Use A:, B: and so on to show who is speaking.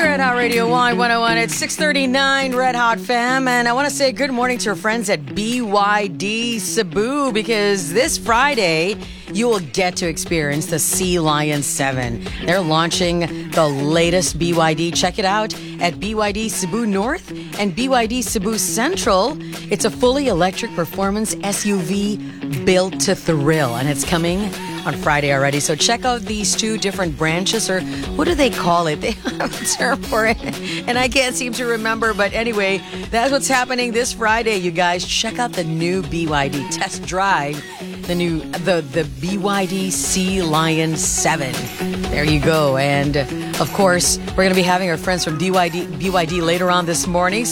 A: Red Hot Radio Y101. It's 6:39 Red Hot Fam, and I want to say good morning to our friends at BYD Cebu, because this Friday you will get to experience the Sea Lion 7. They're launching the latest BYD. Check it out at BYD Cebu North and BYD Cebu Central. It's a fully electric performance SUV built to thrill, and it's coming on Friday already. So check out these two different branches, or what do they call it? They have a term for it, and I can't seem to remember. But anyway, that's what's happening this Friday, you guys. Check out the new BYD. Test drive the BYD Sea Lion 7. There you go. And of course, we're going to be having our friends from BYD later on this morning.